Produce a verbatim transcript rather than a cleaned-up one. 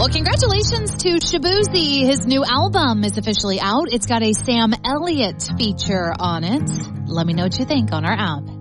Well, congratulations to Shaboozey. His new album is officially out. It's got a Sam Elliott feature on it. Let me know what you think on our app.